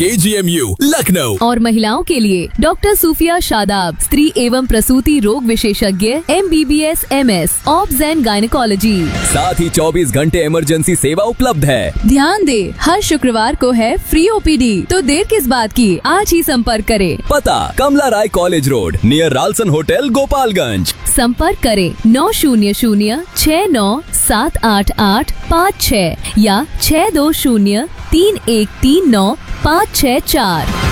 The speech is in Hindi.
KGMU लखनऊ। और महिलाओं के लिए डॉक्टर सूफिया शादाब, स्त्री एवं प्रसूति रोग विशेषज्ञ, MBBS MS, obs and gynaecology. साथ ही 24 घंटे इमरजेंसी सेवा उपलब्ध है। ध्यान दे, हर शुक्रवार को है फ्री OPD, तो देर किस बात की, आज ही संपर्क करें। पता कमला राय college road, near Ralson hotel, Gopalganj. संपर्क करें 900-69-788-56 या 620-3139-564।